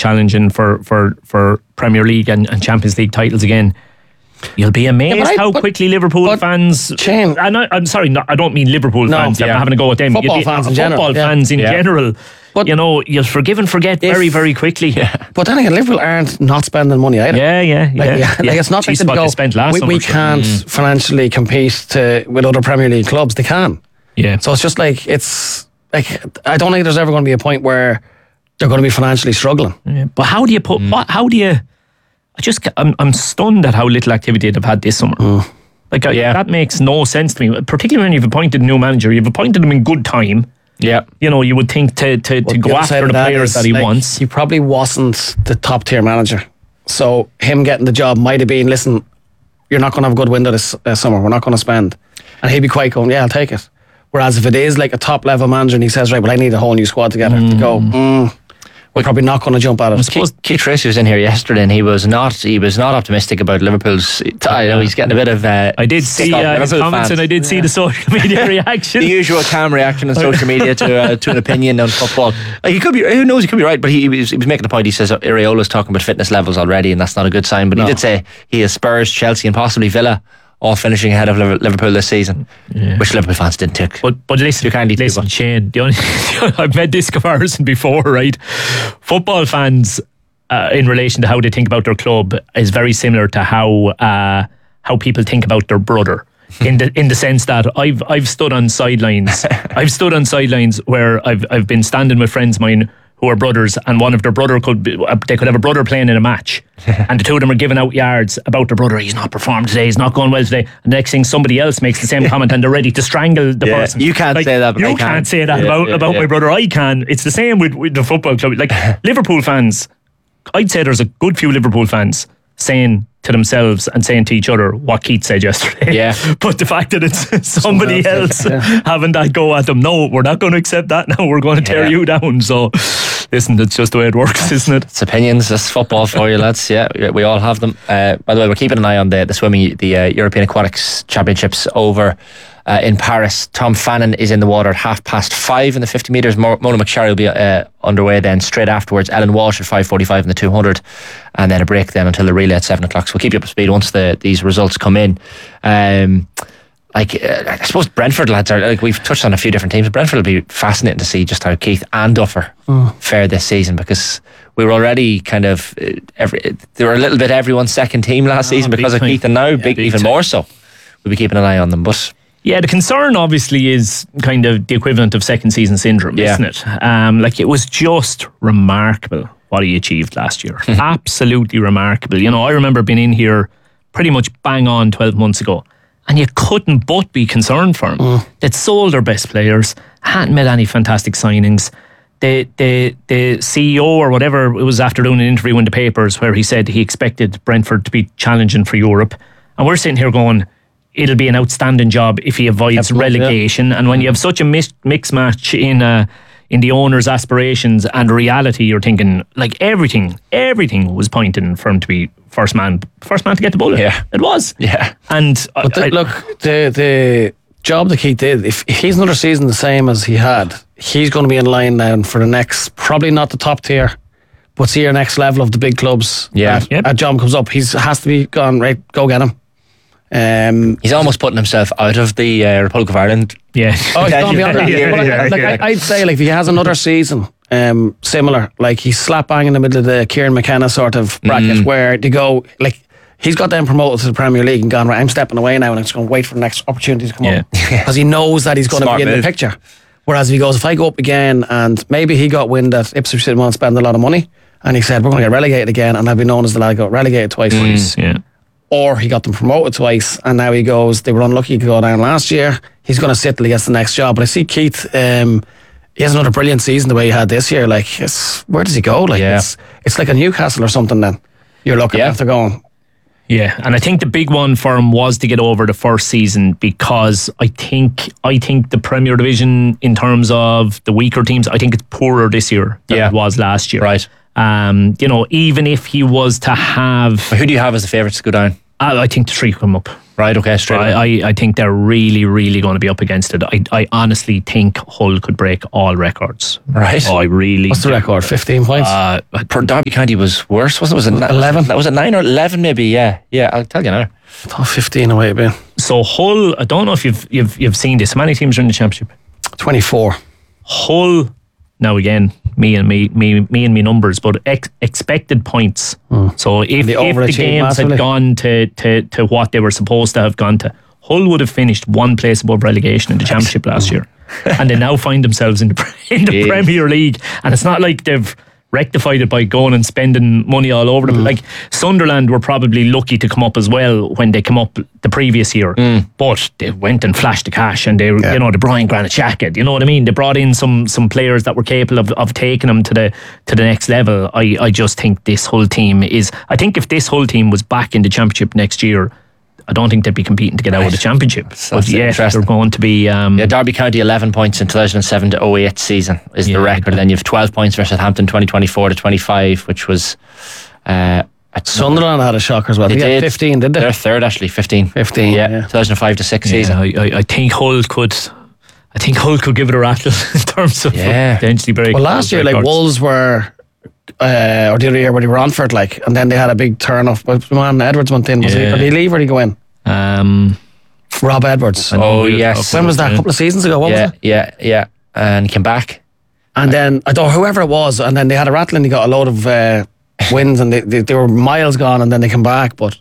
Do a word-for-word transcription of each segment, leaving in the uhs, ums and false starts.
challenging for, for, for Premier League and, and Champions League titles again, you'll be amazed yeah, I, how but, quickly Liverpool but fans. Shane, and I, I'm sorry, no, I don't mean Liverpool no, fans. Yeah. I'm having a go at them. Football be, fans uh, in football general. fans yeah. in yeah. general. But you know, you'll forgive and forget if, very, very quickly. Yeah. But then again, Liverpool aren't not spending money either. Yeah, yeah, yeah. Like, yeah. yeah. like it's not Jeez, like they go, spent last we, summer, we can't mm. financially compete to, with other Premier League clubs. They can. Yeah. So it's just like it's like I don't think there's ever going to be a point where they're going to be financially struggling. Yeah. But how do you put? Mm. What, how do you? I just I'm I'm stunned at how little activity they've had this summer. Mm. Like yeah. that makes no sense to me. Particularly when you've appointed a new manager, you've appointed him in good time. Yeah, you know, you would think to to, to go after the that players is, that he like, wants. He probably wasn't the top tier manager, so him getting the job might have been, listen, you're not going to have a good window this uh, summer. We're not going to spend, and he'd be quite going, yeah, I'll take it. Whereas if it is like a top level manager and he says, right, well, I need a whole new squad together mm. to go. Mm, we're probably not going to jump at it. I suppose Keith Tracy was in here yesterday, and he was not. He was not optimistic about Liverpool's. I know he's getting a bit of. Uh, I did see uh, his comments, and I did yeah. see the social media reaction. The usual calm reaction on social media to uh, to an opinion on football. Like he could be. Who knows? He could be right, but he, he, was, he was making the point. He says Iraola's talking about fitness levels already, and that's not a good sign. But no. he did say he has Spurs, Chelsea, and possibly Villa all finishing ahead of Liverpool this season, yeah. which Liverpool fans didn't take. But but listen, kindly listen, Shane. The only, I've made this comparison before, right? Football fans, uh, in relation to how they think about their club, is very similar to how uh, how people think about their brother. in the in the sense that I've I've stood on sidelines, I've stood on sidelines where I've I've been standing with friends of mine who are brothers, and one of their brother could be, they could have a brother playing in a match, and the two of them are giving out yards about their brother. He's not performed today, he's not going well today, and the next thing somebody else makes the same comment and they're ready to strangle the yeah, person. You can't like, say that, but you I can't can. say that yeah, about, yeah, about yeah. my brother. I can. It's the same with, with the football club. Like Liverpool fans, I'd say there's a good few Liverpool fans saying to themselves and saying to each other what Keith said yesterday. Yeah. But the fact that it's somebody else yeah. having that go at them, no, we're not going to accept that now, we're going to tear yeah. you down. So listen, that's just the way it works, isn't it? It's opinions, that's football for you, lads. Yeah, we all have them. Uh, by the way, we're keeping an eye on the, the swimming, the uh, European Aquatics Championships over uh, in Paris. Tom Fannin is in the water at half past five in the fifty metres. Mo- Mona McSharry will be uh, underway then straight afterwards. Ellen Walsh at five forty-five in the two hundred, and then a break then until the relay at seven o'clock. So we'll keep you up to speed once the these results come in. Um, like uh, I suppose Brentford lads are, like we've touched on a few different teams. Brentford will be fascinating to see just how Keith and Duffer mm. fare this season, because we were already kind of uh, every they were a little bit everyone's second team last oh, season because of time. Keith, and now yeah, big, big even time. More so. We'll be keeping an eye on them, but. Yeah, the concern obviously is kind of the equivalent of second season syndrome, yeah. isn't it? Um, like it was just remarkable what he achieved last year. Absolutely remarkable. You know, I remember being in here pretty much bang on twelve months ago, and you couldn't but be concerned for him. Mm. They'd sold their best players, hadn't made any fantastic signings. The, the, the C E O or whatever, it was after doing an interview in the papers where he said he expected Brentford to be challenging for Europe. And we're sitting here going, it'll be an outstanding job if he avoids Absolutely, relegation. Yeah. And when you have such a mix, mix match in uh, in the owner's aspirations and reality, you're thinking like everything, everything was pointing for him to be first man, first man to get the bullet. Yeah, it was. Yeah, and but the, I, look, the the job that he did, if he's another season the same as he had, he's going to be in line now for the next, probably not the top tier, but see your next level of the big clubs. Yeah, that, yep. that job comes up, he's has to be gone right. Go get him. Um, he's almost putting himself out of the uh, Republic of Ireland. Yeah. Oh, he's gone beyond that. yeah, like, yeah, like, yeah. I, I'd say, like, if he has another season um, similar, like he's slap bang in the middle of the Kieran McKenna sort of bracket mm. where they go, like, he's got them promoted to the Premier League and gone, right, I'm stepping away now and I'm just going to wait for the next opportunity to come yeah. up, because he knows that he's going to be in move. the picture. Whereas if he goes, if I go up again, and maybe he got wind that Ipswich didn't want to spend a lot of money, and he said, we're going to get relegated again, and I'll be known as the lad who got relegated twice. Mm, yeah. Or he got them promoted twice, and now he goes, they were unlucky to go down last year. He's going to sit till he gets the next job. But I see Keith, um, he has another brilliant season the way he had this year. Like, it's, where does he go? Like, yeah. it's it's like a Newcastle or something. Then you're looking yeah. after going. Yeah, and I think the big one for him was to get over the first season, because I think I think the Premier Division, in terms of the weaker teams, I think it's poorer this year than yeah. it was last year. Right. Um, you know, even if he was to have, who do you have as the favourites to go down? I, I think the three come up. Right, okay, straight away. I, I, I think they're really, really going to be up against it. I, I honestly think Hull could break all records. Right. Oh, I really. What's the record? fifteen points? Uh, Per Derby County was worse, wasn't it? Was it ni- eleven? That was it nine or eleven, maybe? Yeah, yeah. I'll tell you now. I thought fifteen away a bit. so Hull, I don't know if you've you've you've seen this. How many teams are in the championship? twenty-four. Hull. Now again, me and me, me, me and me numbers, but ex- expected points. Mm. So if, They if the overachieved games massively. had gone to, to, to what they were supposed to have gone to, Hull would have finished one place above relegation in the championship last year, and they now find themselves in the pre- in the Jeez. Premier League. And it's not like they've rectified it by going and spending money all over the Mm. place. Like Sunderland were probably lucky to come up as well when they came up the previous year, Mm. but they went and flashed the cash, and they, you know, they brought in Granit Xhaka. You know what I mean? They brought in some some players that were capable of, of taking them to the to the next level. I I just think this whole team is. I think if this whole team was back in the championship next year, I don't think they'd be competing to get out of the championship. That's But yeah, interesting. they're going to be. Um, Yeah, Derby County eleven points in two thousand seven to oh eight season is Yeah, the record. okay. Then you have twelve points for Southampton twenty twenty-four to twenty-five, which was uh, at Sunderland had a shocker as well. They They, did. had fifteen, did they? They're third actually, fifteen. fifteen, Yeah, yeah. two thousand five to six yeah, season. I, I, I think Hull could. I think Hull could give it a rattle in terms of Yeah. potentially break. Well, last year, like records. Wolves were, uh, or the other year when they were on for it, like, and then they had a big turn off. But man, Edwards went in. Was he, Yeah. or did he leave or did he go in? Um, Rob Edwards. Oh, yeah, yes. When was that? A couple of seasons ago? What Yeah, was it? yeah, yeah. And he came back. And then I don't whoever it was, and then they had a rattle and they got a load of uh, wins, and they, they they were miles gone, and then they came back, but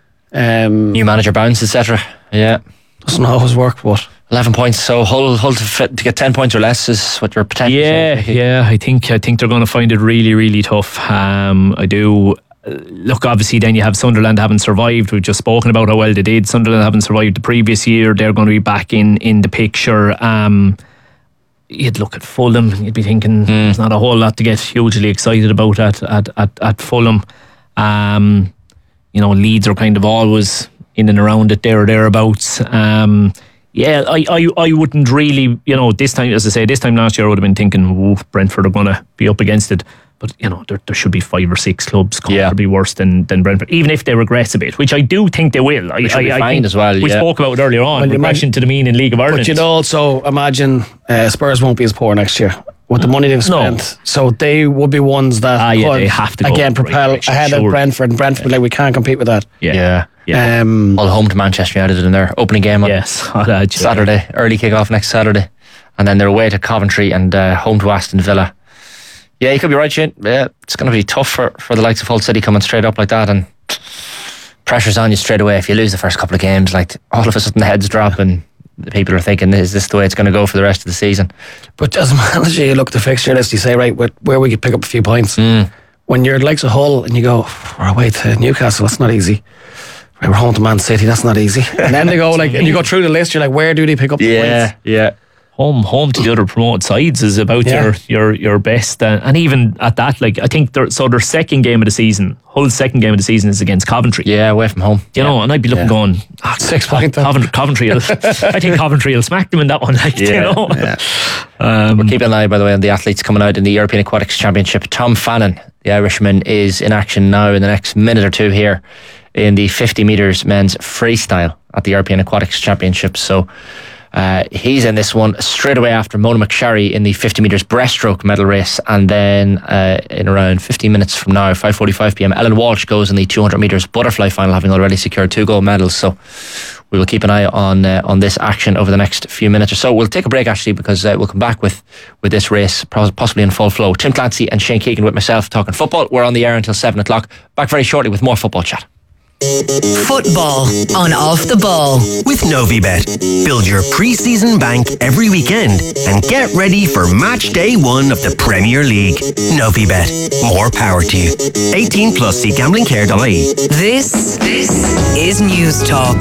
um, New manager bounce, et cetera. Yeah. doesn't always work. But eleven points. So Hull, Hull to, fit, to get ten points or less is what your potential. yeah, yeah. I think I think they're going to find it really, really tough. Um, I do. Uh, Look, obviously, then you have Sunderland haven't survived. We've just spoken about how well they did. Sunderland haven't survived the previous year. They're going to be back in in the picture. Um, you'd look at Fulham. You'd be thinking there's not a whole lot to get hugely excited about at at at, at Fulham. Um, you know, Leeds are kind of always in and around it there or thereabouts. Um, yeah, I, I, I wouldn't really, you know, this time, as I say, this time last year I would have been thinking, ooh, Brentford are going to be up against it. But, you know, there, there should be five or six clubs comfortably Yeah. worse than, than Brentford, even if they regress a bit, which I do think they will. I, Which will I, be I fine think as well, We yeah. spoke about it earlier on, Well, you regression to the mean in League of Ireland. but you'd also imagine uh, Spurs won't be as poor next year with the money they've No. spent. So they would be ones that Ah, yeah, could they have to go again in the right propel direction, ahead sure. of Brentford. And Brentford, like we can't compete with that. yeah. Yeah. Yeah. Um, All home to Manchester United in their opening game on yes. Oh, that, yeah. Saturday, early kick-off next Saturday. And then they're away to Coventry and uh, home to Aston Villa. Yeah, you could be right, Shane. Yeah, it's going to be tough for, for the likes of Hull City coming straight up like that, and pressure's on you straight away. If you lose the first couple of games, like all of a sudden the heads drop and the people are thinking, is this the way it's going to go for the rest of the season? But as a manager, you look at the fixture list, you say, right, where, where we could pick up a few points. Mm. When you're the likes of Hull and you go, we're away to Newcastle, that's not easy. Right, we're home to Man City, that's not easy. And then they go, like, and you go through the list, you're like, where do they pick up the points? yeah. home home to the other promoted sides is about Yeah. your your your best, uh, and even at that, like I think their so their second game of the season, Hull's second game of the season is against Coventry. Yeah, away from home. You know, and I'd be looking, Yeah. going ah, Six point. Coventry. Coventry will, I think Coventry will smack them in that one. Like, you Yeah. know, Yeah. um, We're keeping an eye, by the way, on the athletes coming out in the European Aquatics Championship. Tom Fannin, the Irishman, is in action now in the next minute or two here in the fifty metres men's freestyle at the European Aquatics Championship. So uh, he's in this one straight away after Mona McSharry in the fifty metres breaststroke medal race. And then uh, in around fifteen minutes from now, five forty-five p.m, Ellen Walsh goes in the two hundred metres butterfly final, having already secured two gold medals. So we will keep an eye on uh, on this action over the next few minutes or so. We'll take a break actually, because uh, we'll come back with, with this race possibly in full flow. Tim Clancy and Shane Keegan with myself talking football. We're on the air until seven o'clock. Back very shortly with more football chat. Football on Off the Ball. With Novibet. Build your pre-season bank every weekend and get ready for match day one of the Premier League. Novibet. More power to you. eighteen plus, see gambling care dot I E. This, this is News Talk.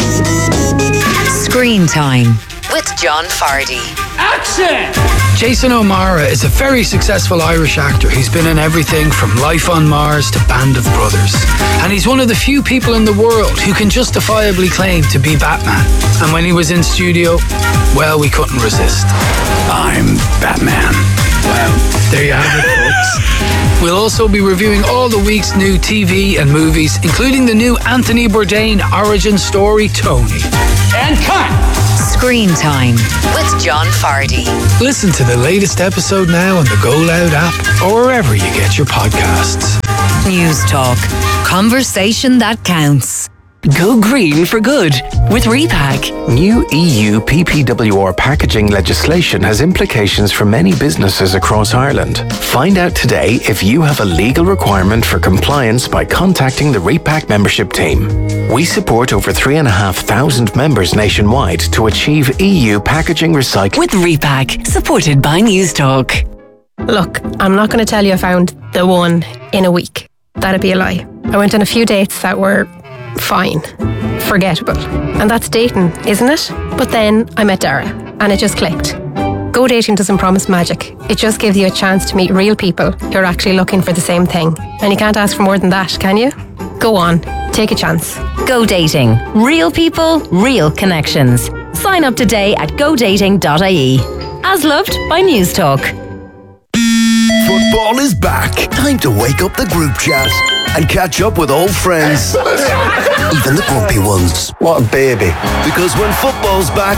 Screen Time with John Fardy. Jason O'Mara is a very successful Irish actor who's been in everything from Life on Mars to Band of Brothers. And he's one of the few people in the world who can justifiably claim to be Batman. And when he was in studio, well, we couldn't resist. I'm Batman. Well, there you have it, folks. We'll also be reviewing all the week's new T V and movies, including the new Anthony Bourdain origin story, Tony. And cut! Screen Time with John Fardy. Listen to the latest episode now on the Go Loud app or wherever you get your podcasts. News Talk. Conversation that counts. Go green for good with Repack. New E U P P W R packaging legislation has implications for many businesses across Ireland. Find out today if you have a legal requirement for compliance by contacting the Repack membership team. We support over three and a half thousand members nationwide to achieve E U packaging recycling. With Repack, supported by News Talk. Look, I'm not going to tell you I found the one in a week. That'd be a lie. I went on a few dates that were fine, forgettable. And that's dating, isn't it? But then I met Dara and it just clicked. Go dating doesn't promise magic. It just gives you a chance to meet real people who are actually looking for the same thing. And you can't ask for more than that, can you? Go on, take a chance. Go dating. Real people, real connections. Sign up today at go dating dot I E. As loved by News Talk. Football is back. Time to wake up the group chat and catch up with old friends. Even the grumpy ones. What a baby. Because when football's back,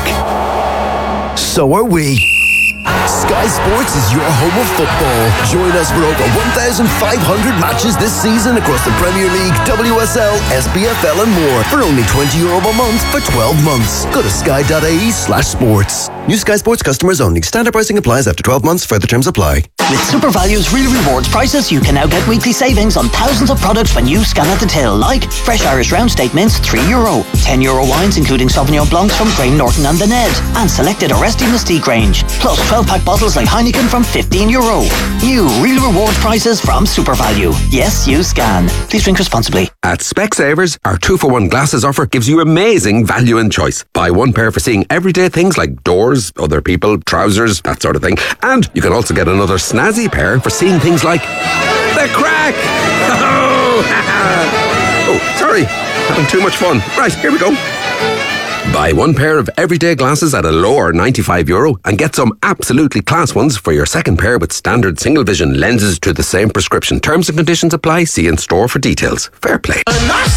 so are we. Sky Sports is your home of football. Join us for over one thousand five hundred matches this season across the Premier League, W S L, S P F L and more for only twenty euro a month for twelve months. Go to sky dot I E slash sports. New Sky Sports customers only. Standard pricing applies after twelve months. Further terms apply. With SuperValue's Real Rewards prices, you can now get weekly savings on thousands of products when you scan at the till, like fresh Irish round steak mince, three euro, ten euro wines including Sauvignon Blancs from Graham Norton and The Ned, and selected Oresti Mystique range, plus twelve pack bottles like Heineken from fifteen euro. New Real Rewards prices from SuperValue. Yes, you scan. Please drink responsibly. At Specsavers, our two for one glasses offer gives you amazing value and choice. Buy one pair for seeing everyday things like doors, other people, trousers, that sort of thing. And you can also get another snazzy pair for seeing things like the crack. Oh, sorry, having too much fun. Right, here we go. Buy one pair of everyday glasses at a lower ninety-five euro and get some absolutely class ones for your second pair with standard single vision lenses to the same prescription. Terms and conditions apply. See in store for details. Fair play. And that's